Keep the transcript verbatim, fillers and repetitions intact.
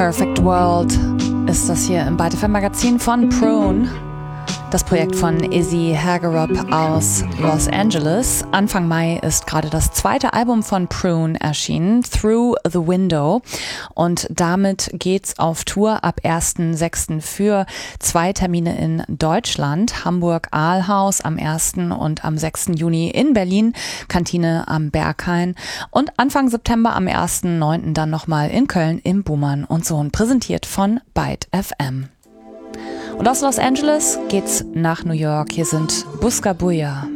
Perfect World ist das hier im Byte F M Magazin von Prone. Das Projekt von Izzy Hagerup aus Los Angeles. Anfang Mai ist gerade das zweite Album von Prune erschienen, Through the Window. Und damit geht's auf Tour ab ersten sechsten für zwei Termine in Deutschland. Hamburg Aalhaus am ersten und am sechsten Juni in Berlin, Kantine am Berghain. Und Anfang September am ersten neunten dann nochmal in Köln im Buhmann und Sohn. Präsentiert von Byte F M. Und aus Los Angeles geht's nach New York. Hier sind Busca Buja.